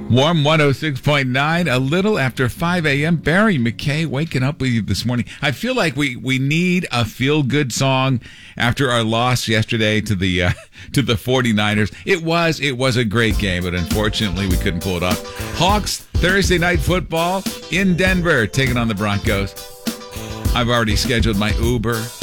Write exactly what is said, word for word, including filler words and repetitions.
Warm one oh six point nine, a little after five a.m. Barry McKay waking up with you this morning. I feel like we, we need a feel-good song after our loss yesterday to the uh, to the 49ers. It was it was a great game, but unfortunately we couldn't pull it off. Hawks Thursday night football in Denver, taking on the Broncos. I've already scheduled my Uber.